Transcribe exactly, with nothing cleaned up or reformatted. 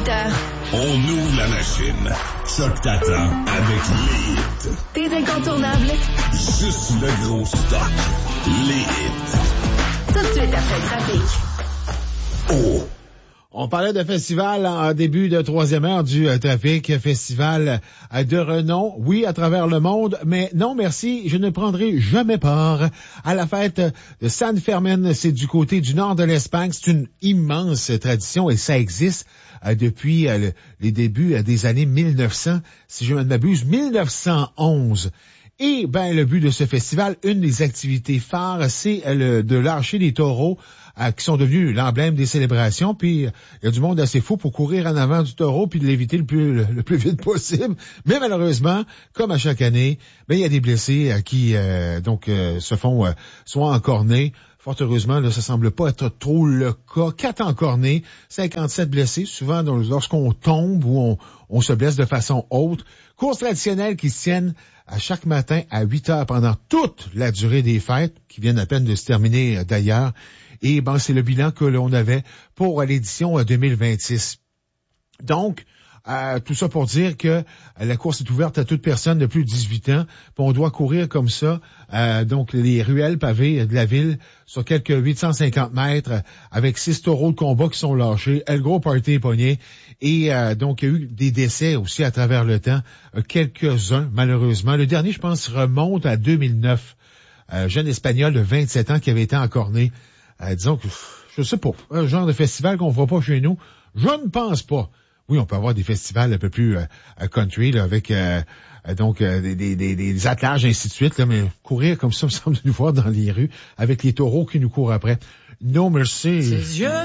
huit heures. On ouvre la machine. Choc t'attend avec les hits. Tes incontournables. Juste le gros stock. Les hits. Tout de suite après le trafic. Oh! On parlait de festival en début de troisième heure du euh, trafic, festival euh, de renom, oui, à travers le monde, mais non merci, je ne prendrai jamais part à la fête de San Fermin, c'est du côté du nord de l'Espagne, c'est une immense tradition et ça existe euh, depuis euh, le, les débuts euh, des années mille neuf cents, si je ne m'abuse, mille neuf cent onze. Et ben le but de ce festival, une des activités phares, c'est euh, le, de lâcher des taureaux euh, qui sont devenus l'emblème des célébrations. Puis il y a du monde assez fou pour courir en avant du taureau puis de l'éviter le plus le, le plus vite possible. Mais malheureusement, comme à chaque année, ben il y a des blessés euh, qui euh, donc euh, se font euh, soit encorner. Fort heureusement, là, ça semble pas être trop le cas. Quatre encornés, cinquante-sept blessés. Souvent, donc, lorsqu'on tombe ou on, on se blesse de façon haute. Courses traditionnelles qui se tiennent à chaque matin à huit heures pendant toute la durée des fêtes, qui viennent à peine de se terminer euh, d'ailleurs. Et ben, c'est le bilan que l'on avait pour l'édition euh, deux mille vingt-six. Donc, Euh, tout ça pour dire que euh, la course est ouverte à toute personne de plus de dix-huit ans. Puis on doit courir comme ça, euh, donc les ruelles pavées de la ville sur quelques huit cent cinquante mètres euh, avec six taureaux de combat qui sont lâchés. Le gros party est pogné. Et euh, donc il y a eu des décès aussi à travers le temps, euh, quelques-uns malheureusement. Le dernier, je pense, remonte à deux mille neuf. Euh, jeune Espagnol de vingt-sept ans qui avait été encorné. Euh, disons que, je sais pas, un genre de festival qu'on voit pas chez nous. Je ne pense pas. Oui, on peut avoir des festivals un peu plus euh, country, là, avec euh, donc euh, des, des, des, des attelages, ainsi de suite, là, mais courir comme ça, me semble nous voir dans les rues, avec les taureaux qui nous courent après. No merci.